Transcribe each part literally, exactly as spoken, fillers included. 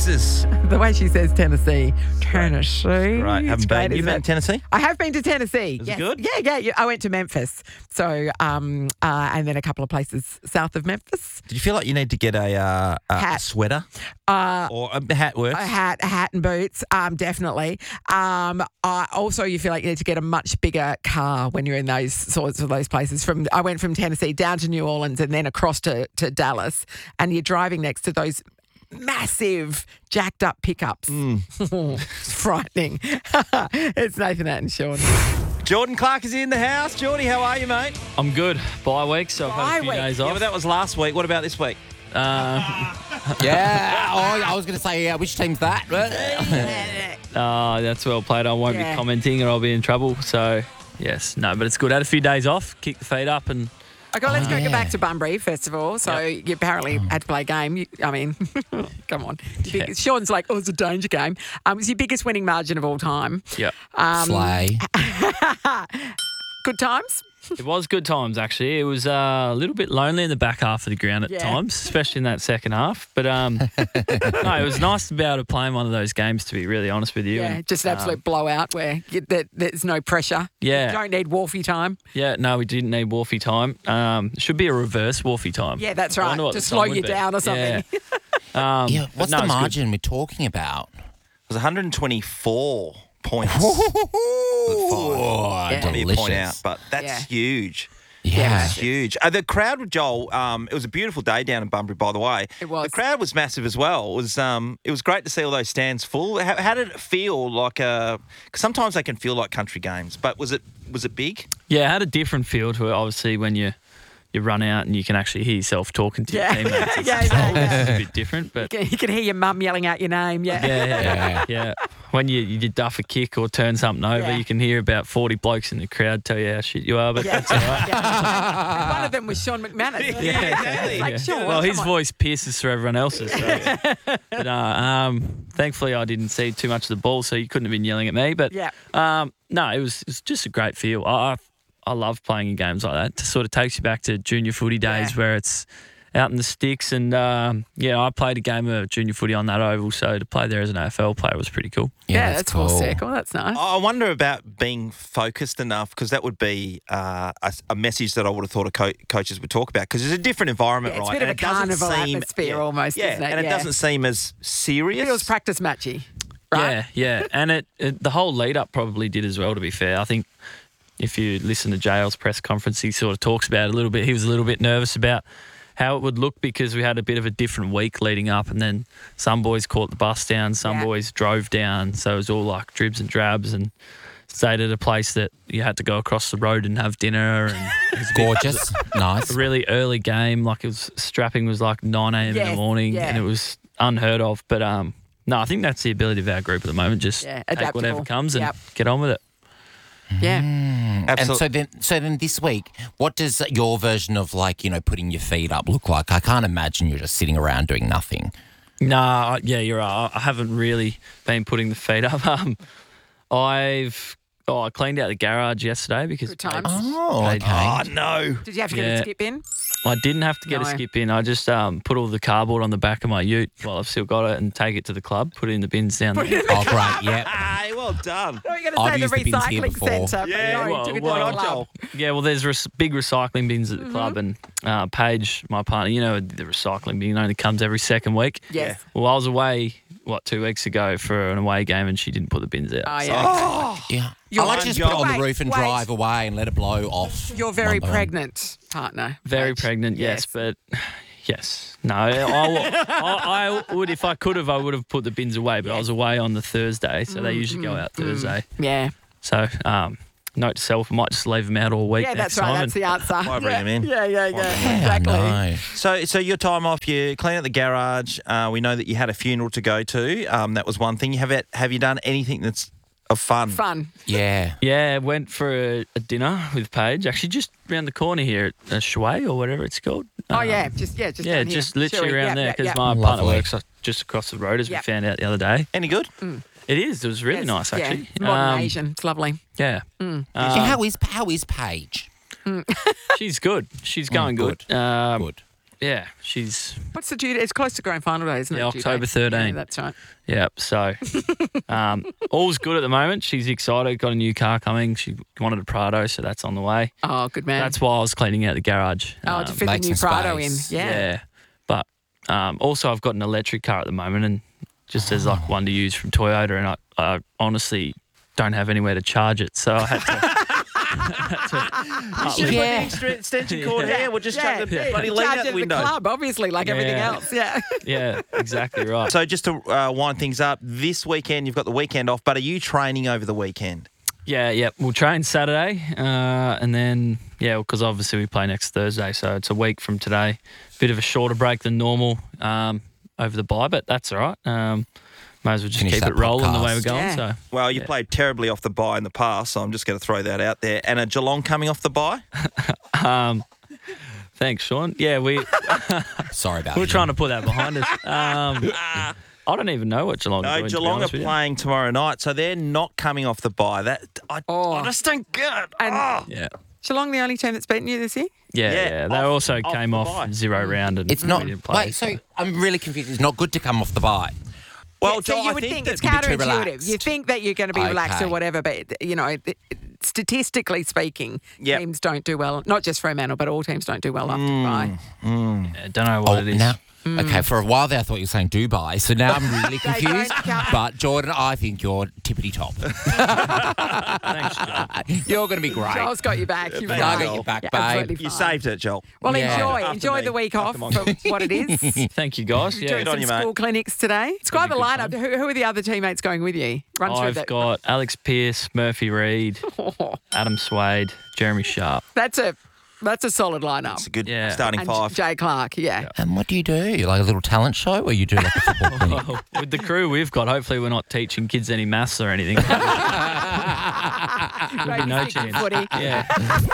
Texas. The way she says Tennessee. Tennessee. Right, haven't It's been. great, You've isn't been it? to Tennessee? I have been to Tennessee. Is yes. it good? Yeah, yeah, yeah. I went to Memphis. So, um, uh, and then a couple of places south of Memphis. Did you feel like you need to get a, uh, a Hat. sweater? Uh, Or a hat works? A hat, a hat and boots, um, definitely. Um, uh, also, you feel like you need to get a much bigger car when you're in those sorts of those places. From I went from Tennessee down to New Orleans and then across to, to Dallas, and you're driving next to those massive jacked up pickups. Mm. It's frightening. It's Nathan Att and Sean. Jordan Clark is in the house. Geordie, how are you, mate? I'm good. Bye week, so I've had a Bye few week. days Yeah, off. but that was last week. What about this week? Uh, Yeah. Oh, I was going to say, uh, which team's that? uh, that's well played. I won't Yeah. be commenting or I'll be in trouble. So, yes. No, but it's good. Had a few days off, kick the feet up and Okay, let's Oh, go yeah. back to Bunbury first of all. So you apparently had to play a game. You, I mean, come on. Yeah. Sean's like, oh, it's a danger game. Um, it's your biggest winning margin of all time. yeah. Um, Slay. Good times. It was good times, actually. It was uh, a little bit lonely in the back half of the ground at Yeah. times, especially in that second half. But um, no, it was nice to be able to play in one of those games, to be really honest with you. Yeah, And, just an absolute um, blowout where you, there, there's no pressure. Yeah. You don't need Wolfie time. Yeah, no, we didn't need Wolfie time. Um, should be a reverse Wolfie time. Yeah, that's I right. wonder what To the slow time would you be. down or something. Yeah. Um, Yeah, but what's no, the it's good. margin we're talking about? It was one hundred twenty-four points. Oh, Yeah. Let me delicious. point out, but that's Yeah. huge. Yeah. That's huge. Uh, the crowd with Joel, um, it was a beautiful day down in Bunbury, by the way. It was. The crowd was massive as well. It was um, it was great to see all those stands full. How, how did it feel like a... Because sometimes they can feel like country games, but was it was it big? Yeah, it had a different feel to it, obviously, when you you run out and you can actually hear yourself talking to Yeah. your teammates. It's, Yeah, yeah, yeah. it's a bit different, but You can- You can hear your mum yelling out your name. Yeah. yeah, yeah, Yeah. yeah. When you, you duff a kick or turn something over, Yeah. you can hear about forty blokes in the crowd tell you how shit you are, but Yeah. that's all right. Yeah. And one of them was Sean McManus. Yeah, exactly. Like, Yeah. Sean, Well, his come on. voice pierces through everyone else's. So. But uh, um, thankfully, I didn't see too much of the ball, so you couldn't have been yelling at me. But Yeah. um, no, it was, it was just a great feel. I, I I love playing in games like that. It sort of takes you back to junior footy days Yeah. where it's out in the sticks. And um, yeah, I played a game of junior footy on that oval, so to play there as an A F L player was pretty cool. Yeah, that's full circle. That's nice. I wonder about being focused enough, because that would be uh, a, a message that I would have thought a co- coaches would talk about, because it's a different environment, Yeah, it's a right? bit of And a it doesn't carnival seem- atmosphere yeah, almost, yeah, isn't it? and it Yeah. doesn't seem as serious. Feels practice matchy, right? Yeah, yeah. And it, it the whole lead up probably did as well, to be fair. I think if you listen to J L's press conference, he sort of talks about it a little bit. He was a little bit nervous about how it would look because we had a bit of a different week leading up, and then some boys caught the bus down, some Yeah. boys drove down. So it was all like dribs and drabs, and stayed at a place that you had to go across the road and have dinner. And it was a bit- Gorgeous. Nice. a really early game. Like it was strapping was like nine a.m. in Yes, the morning, yeah. and it was unheard of. But um, no, I think that's the ability of our group at the moment. Just Yeah, take adaptable. whatever comes and Yep. get on with it. Yeah. And Absolutely. so then, so then this week, what does your version of like, you know, putting your feet up look like? I can't imagine you're just sitting around doing nothing. Nah, yeah, you're right. I haven't really been putting the feet up. Um, I've oh, I cleaned out the garage yesterday because Good times. Oh, Paige- okay. Oh, no. Did you have to get Yeah. a skip in? I didn't have to get No. a skip in. I just um, put all the cardboard on the back of my ute while I've still got it and take it to the club, put it in the bins down there. Oh, great. Yep. Ah, well done. Oh, you're going to I've say the used the bins here recycling before. centre. but Yeah, no, you well, took it to well, the club. Yeah, well, there's res- big recycling bins at the club, and uh, Paige, my partner, you know, the recycling bin only comes every second week. Yes. Well, I was away, what, two weeks ago for an away game, and she didn't put the bins out. Oh, So- yeah. Oh, Yeah. You're I like one to just put it on job. the roof and Wait, wait. drive away and let it blow off. You're very one by one. pregnant, partner. Very Paige. pregnant, yes, but yes. No, I, I, I would, if I could have, I would have put the bins away, but I was away on the Thursday, so they usually go out Thursday. Yeah. So, um, note to self, I might just leave them out all week Yeah, next that's right. time. That's the answer. Why bring yeah. them in? Yeah, yeah, yeah. Yeah, Exactly. I know. So, so your time off, you clean out the garage. Uh, we know that you had a funeral to go to. Um, that was one thing. You have it, have you done anything that's of fun? Fun. Yeah. Yeah, went for a, a dinner with Paige, actually just round the corner here at uh, Shui or whatever it's called. Oh, Um, yeah. Just, yeah, just yeah, down here. just literally Sure, around yeah, there yeah, because yeah. my Lovely. partner works uh, just across the road, as Yeah. we found out the other day. Any good? It is. It was really Yes, nice, actually. Yeah. Modern Um, Asian. It's lovely. Yeah. Mm. Um, Yeah, how is how is Paige? she's good. She's going Mm, good. Um, Good. yeah, she's What's the due? It's close to grand final day, isn't Yeah, it? due October date? thirteenth. Yeah, that's right. yeah. So um, all's good at the moment. She's excited. Got a new car coming. She wanted a Prado, so that's on the way. Oh, good man. That's why I was cleaning out the garage. oh, Um, to fit the make new some Prado space. in. Yeah. yeah. But um, also, I've got an electric car at the moment, and just as like one to use from Toyota, and I, I honestly don't have anywhere to charge it, so I had to. You should have Yeah. got the extra extension cord Yeah. here. We'll just Yeah. chuck the Yeah. bloody Charge lead it out at the the window. club, obviously, like everything Yeah. else. Yeah. Yeah, exactly right. So just to uh, wind things up, this weekend you've got the weekend off, but are you training over the weekend? Yeah, yeah. We'll train Saturday, uh, and then yeah, because obviously we play next Thursday, so it's a week from today. Bit of a shorter break than normal um, over the bye, but that's all right. Um, May as well just Finish keep that it rolling the way we're podcast. going. Yeah. So Well, you Yeah. played terribly off the bye in the past, so I'm just going to throw that out there. And a Geelong coming off the bye? um, thanks, Sean. Yeah, we Sorry about we're it. trying to put that behind us. Um, I don't even know what Geelong are No, doing. to be Geelong are honest with you. playing tomorrow night, so they're not coming off the bye. That I, Oh. I just don't get. And- Oh. Yeah. Geelong, the only team that's beaten you this year? Yeah, Yeah, yeah. They off- also off came the off bye. zero round and It's not. we didn't play. Wait, so I'm really confused. It's not good to come off the bye. Well, Yeah, so Joel, you I would think, think, that it's you'd be too counterintuitive. relaxed. You think that you're going to be relaxed or Okay. whatever, but you know, th- statistically speaking, Yep. teams don't do well. Not just Fremantle, but all teams don't do well after Mm. bye. Yeah, don't know what Oh, it is. now. Okay, for a while there, I thought you were saying Dubai, so now I'm really They don't confused. count. But Jordan, I think you're tippity top. Thanks, John. You're going to be great. Joel's got you back. You've thank got you. it. Got your back, Yeah, babe. absolutely You fine. saved it, Joel. Well, Yeah. enjoy. After enjoy me. the week After off Monty. for what it is. Thank you, guys. Yeah, Doing Good on some you, mate. school clinics today. Describe the Good lineup. fun. Who, who are the other teammates going with you? Run through I've that. got Alex Pearce, Murphy Reid, Oh, Adam Swade, Jeremy Sharp. that's a that's a solid lineup. It's a good Yeah. starting And five. Jay Clark, yeah. And what do you do? You like a little talent show, or you do like a football clinic? Well, with the crew we've got, hopefully we're not teaching kids any maths or anything. Great no stick to chance. footy. Yeah.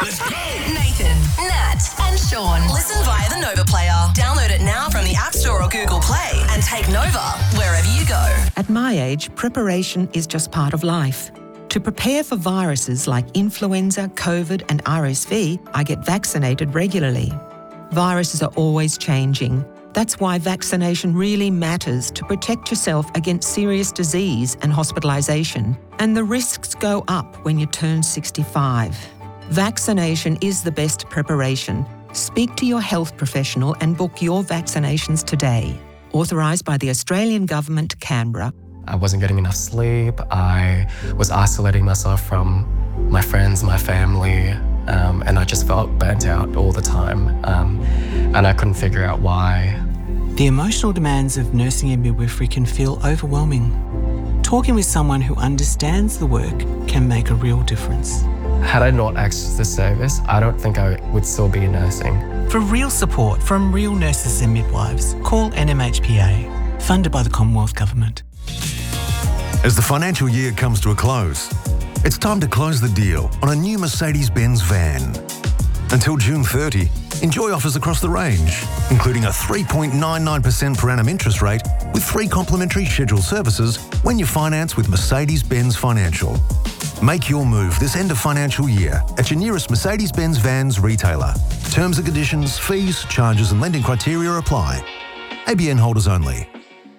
Nathan, Nat, and Sean. Listen via the Nova Player. Download it now from the App Store or Google Play and take Nova wherever you go. At my age, preparation is just part of life. To prepare for viruses like influenza, COVID, and R S V, I get vaccinated regularly. Viruses are always changing. That's why vaccination really matters to protect yourself against serious disease and hospitalisation. And the risks go up when you turn sixty-five. Vaccination is the best preparation. Speak to your health professional and book your vaccinations today. Authorised by the Australian Government, Canberra. I wasn't getting enough sleep. I was isolating myself from my friends, my family, um, and I just felt burnt out all the time. Um, and I couldn't figure out why. The emotional demands of nursing and midwifery can feel overwhelming. Talking with someone who understands the work can make a real difference. Had I not accessed the service, I don't think I would still be nursing. For real support from real nurses and midwives, call N M H P A, funded by the Commonwealth Government. As the financial year comes to a close, it's time to close the deal on a new Mercedes-Benz van. Until June thirtieth, enjoy offers across the range, including a three point nine nine percent per annum interest rate with three complimentary scheduled services when you finance with Mercedes-Benz Financial. Make your move this end of financial year at your nearest Mercedes-Benz Vans retailer. Terms and conditions, fees, charges and lending criteria apply. A B N holders only.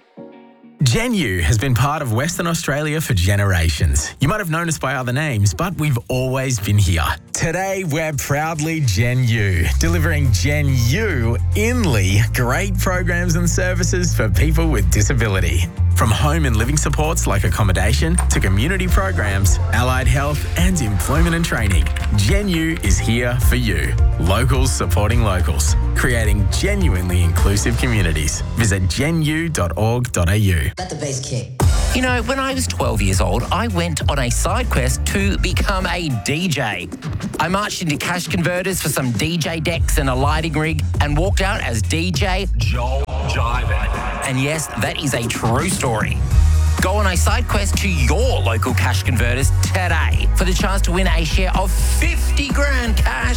Genu has been part of Western Australia for generations. You might have known us by other names, but we've always been here. Today, we're proudly Genu, delivering Genu inly great programs and services for people with disability. From home and living supports like accommodation to community programs, allied health and employment and training, Genu is here for you. Locals supporting locals, creating genuinely inclusive communities. Visit genu dot org dot a u. Let the bass kick. You know, when I was twelve years old, I went on a side quest to become a D J. I marched into cash converters for some D J decks and a lighting rig and walked out as D J Joel Jiven. And yes, that is a true story. Go on a side quest to your local cash converters today for the chance to win a share of fifty grand cash.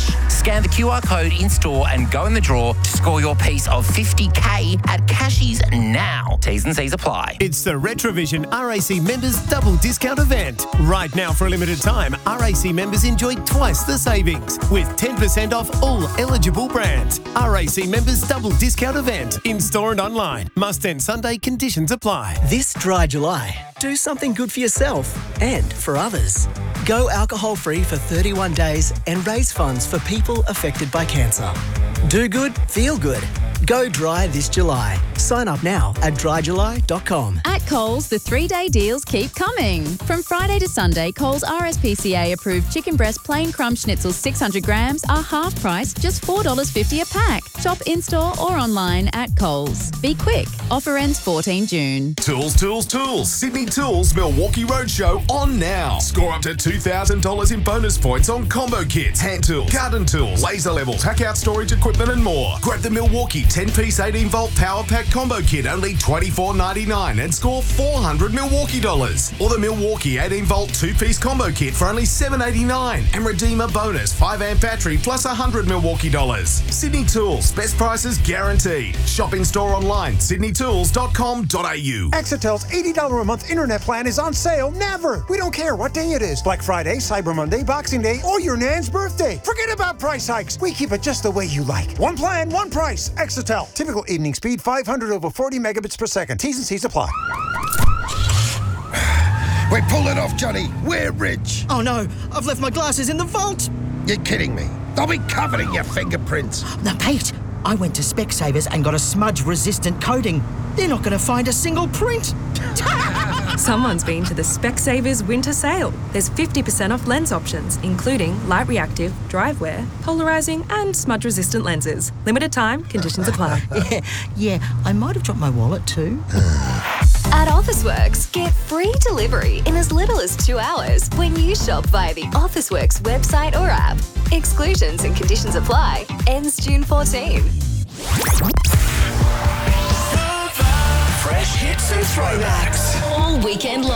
Scan the Q R code in store and go in the draw to score your piece of fifty K at Cashies now. T's and C's apply. It's the Retrovision R A C members double discount event. Right now, for a limited time, R A C members enjoy twice the savings with ten percent off all eligible brands. R A C members double discount event in store and online. Must end Sunday. Conditions apply. This dry July, do something good for yourself and for others. Go alcohol-free for thirty-one days and raise funds for people affected by cancer. Do good, feel good. Go dry this July. Sign up now at dry july dot com. At Coles, the three-day deals keep coming. From Friday to Sunday, Coles R S P C A-approved chicken breast plain crumb schnitzels six hundred grams are half price, just four dollars fifty a pack. Shop in-store or online at Coles. Be quick. Offer ends fourteenth June. Tools, tools, tools. Sydney Tools Milwaukee Roadshow on now. Score up to two thousand dollars in bonus points on combo kits, hand tools, garden tools, laser levels, hack-out storage equipment and more. Grab the Milwaukee ten-piece eighteen-volt power pack combo kit, only twenty-four ninety-nine, and score four hundred Milwaukee dollars. Or the Milwaukee eighteen-volt two-piece combo kit for only seven eighty-nine, and redeem a bonus five amp battery plus one hundred Milwaukee dollars. Sydney Tools, best prices guaranteed. Shop in store online, sydney tools dot com dot a u. Excel's eighty dollars a month internet plan is on sale never. We don't care what day it is. Black Friday, Cyber Monday, Boxing Day, or your nan's birthday. Forget about price hikes. We keep it just the way you like. One plan, one price. Exetel. Typical evening speed five hundred over forty megabits per second. T's and C's apply. We pulled it off, Johnny. We're rich. Oh no, I've left my glasses in the vault. You're kidding me. They'll be covered in your fingerprints. Now, Pete, I went to Specsavers and got a smudge-resistant coating. They're not going to find a single print. Someone's been to the Specsavers winter sale. There's fifty percent off lens options, including light reactive, dry wear, polarizing, and smudge-resistant lenses. Limited time, conditions apply. yeah, yeah, I might have dropped my wallet too. At Officeworks, get free delivery in as little as two hours when you shop via the Officeworks website or app. Exclusions and conditions apply. Ends June fourteenth. Fresh hits and throwbacks. All weekend long.